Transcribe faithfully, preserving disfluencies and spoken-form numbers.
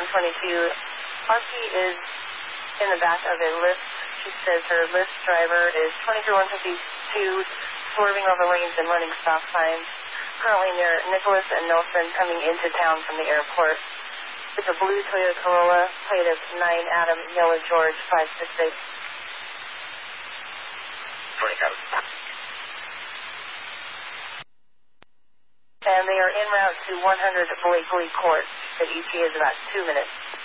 twenty-two. R P is in the back of a Lyft. She says her Lyft driver is twenty-three one fifty-two, swerving over lanes and running stop signs. Currently near Nicholas and Nelson, coming into town from the airport. It's a blue Toyota Corolla, plate of nine Adam, Yellow George, five six eight. twenty-seven. And they are en route to one hundred Blakely Court. The E T A is about two minutes.